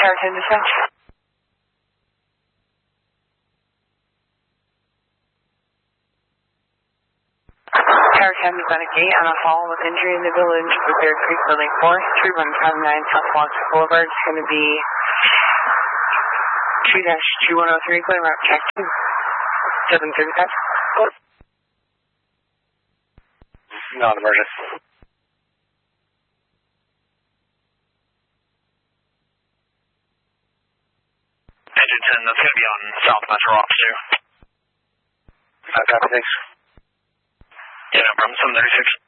Tower 10 dispatch. Tower 10 is on a gate on a hall with injury in the village of Bear Creek Building 4, 3159 South Watts Boulevard. It's going to be 2-2103, clear route check 2. 735. Non-emergent. Engine 10, that's going to be on South Metro Ops 2. Copy, thanks. Yeah, no problem. 736.